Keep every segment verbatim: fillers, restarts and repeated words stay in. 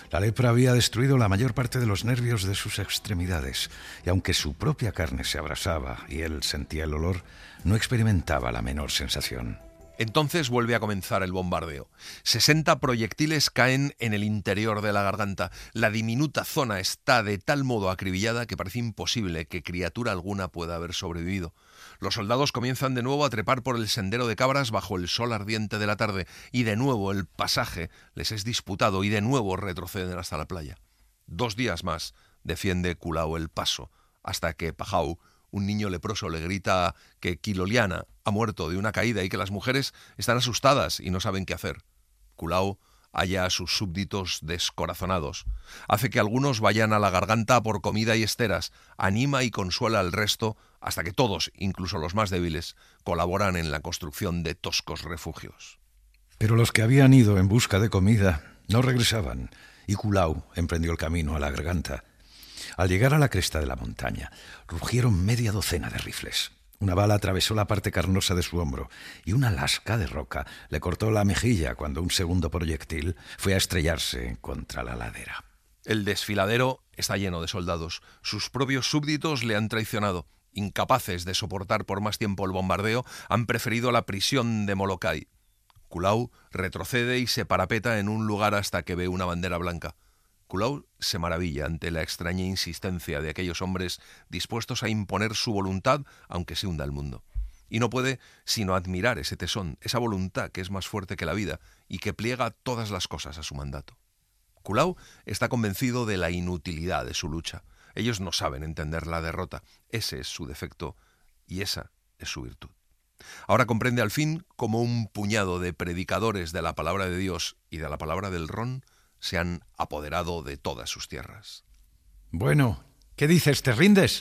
La lepra había destruido la mayor parte de los nervios de sus extremidades, y aunque su propia carne se abrasaba y él sentía el olor, no experimentaba la menor sensación. Entonces vuelve a comenzar el bombardeo. sesenta proyectiles caen en el interior de la garganta. La diminuta zona está de tal modo acribillada que parece imposible que criatura alguna pueda haber sobrevivido. Los soldados comienzan de nuevo a trepar por el sendero de cabras bajo el sol ardiente de la tarde, y de nuevo el pasaje les es disputado y de nuevo retroceden hasta la playa. Dos días más defiende Kulao el paso, hasta que Pajau, un niño leproso, le grita que Kiloliana ha muerto de una caída y que las mujeres están asustadas y no saben qué hacer. Kulao halla a sus súbditos descorazonados. Hace que algunos vayan a la garganta por comida y esteras, anima y consuela al resto hasta que todos, incluso los más débiles, colaboran en la construcción de toscos refugios. Pero los que habían ido en busca de comida no regresaban, y Kulao emprendió el camino a la garganta. Al llegar a la cresta de la montaña, rugieron media docena de rifles. Una bala atravesó la parte carnosa de su hombro y una lasca de roca le cortó la mejilla cuando un segundo proyectil fue a estrellarse contra la ladera. El desfiladero está lleno de soldados. Sus propios súbditos le han traicionado. Incapaces de soportar por más tiempo el bombardeo, han preferido la prisión de Molokai. Kulao retrocede y se parapeta en un lugar hasta que ve una bandera blanca. Kulao se maravilla ante la extraña insistencia de aquellos hombres dispuestos a imponer su voluntad aunque se hunda el mundo. Y no puede sino admirar ese tesón, esa voluntad que es más fuerte que la vida y que pliega todas las cosas a su mandato. Kulao está convencido de la inutilidad de su lucha. Ellos no saben entender la derrota. Ese es su defecto y esa es su virtud. Ahora comprende al fin cómo un puñado de predicadores de la palabra de Dios y de la palabra del ron se han apoderado de todas sus tierras. Bueno, ¿qué dices? ¿Te rindes?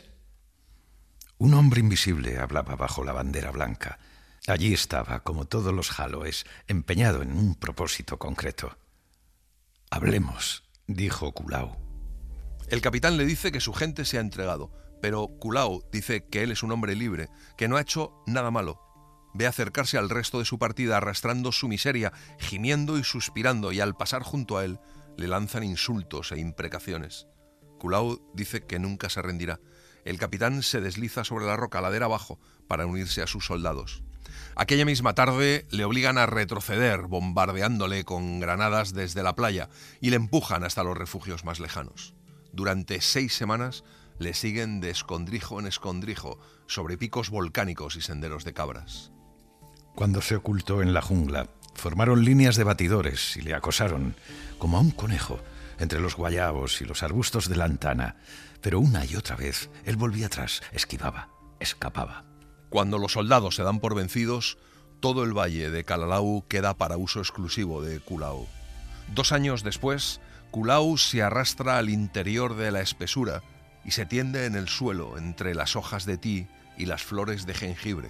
Un hombre invisible hablaba bajo la bandera blanca. Allí estaba, como todos los Jaloes, empeñado en un propósito concreto. Hablemos, dijo Kulao. El capitán le dice que su gente se ha entregado, pero Kulao dice que él es un hombre libre, que no ha hecho nada malo. Ve acercarse al resto de su partida arrastrando su miseria, gimiendo y suspirando, y al pasar junto a él le lanzan insultos e imprecaciones. Kulao dice que nunca se rendirá. El capitán se desliza sobre la roca ladera abajo para unirse a sus soldados. Aquella misma tarde le obligan a retroceder, bombardeándole con granadas desde la playa, y le empujan hasta los refugios más lejanos. Durante seis semanas le siguen de escondrijo en escondrijo sobre picos volcánicos y senderos de cabras. Cuando se ocultó en la jungla, formaron líneas de batidores y le acosaron, como a un conejo, entre los guayabos y los arbustos de lantana. Pero una y otra vez él volvía atrás, esquivaba, escapaba. Cuando los soldados se dan por vencidos, todo el valle de Kalalau queda para uso exclusivo de Kulao. Dos años después, Kulao se arrastra al interior de la espesura y se tiende en el suelo entre las hojas de ti y las flores de jengibre.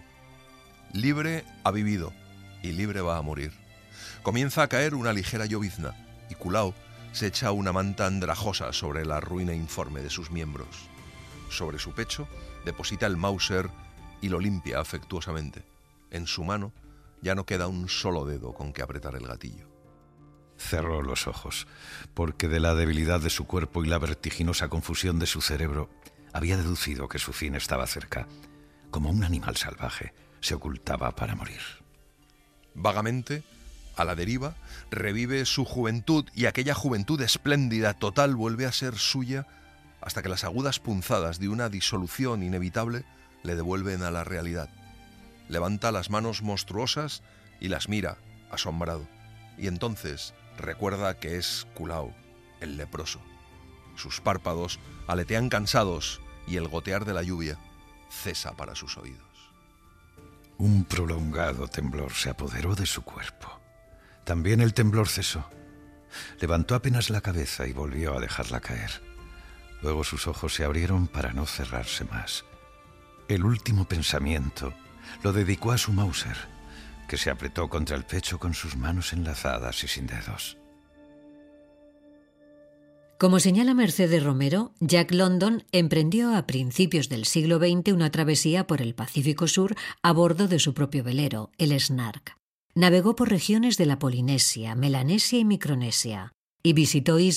Libre ha vivido y libre va a morir. Comienza a caer una ligera llovizna y Kulao se echa una manta andrajosa sobre la ruina informe de sus miembros. Sobre su pecho deposita el Mauser y lo limpia afectuosamente. En su mano ya no queda un solo dedo con que apretar el gatillo. Cerró los ojos, porque de la debilidad de su cuerpo y la vertiginosa confusión de su cerebro había deducido que su fin estaba cerca. Como un animal salvaje, se ocultaba para morir. Vagamente, a la deriva, revive su juventud y aquella juventud espléndida, total, vuelve a ser suya hasta que las agudas punzadas de una disolución inevitable le devuelven a la realidad. Levanta las manos monstruosas y las mira, asombrado. Y entonces recuerda que es Kulao, el leproso. Sus párpados aletean cansados y el gotear de la lluvia cesa para sus oídos. Un prolongado temblor se apoderó de su cuerpo. También el temblor cesó. Levantó apenas la cabeza y volvió a dejarla caer. Luego sus ojos se abrieron para no cerrarse más. El último pensamiento lo dedicó a su Mauser, que se apretó contra el pecho con sus manos enlazadas y sin dedos. Como señala Mercedes Romero, Jack London emprendió a principios del siglo veinte una travesía por el Pacífico Sur a bordo de su propio velero, el Snark. Navegó por regiones de la Polinesia, Melanesia y Micronesia y visitó islas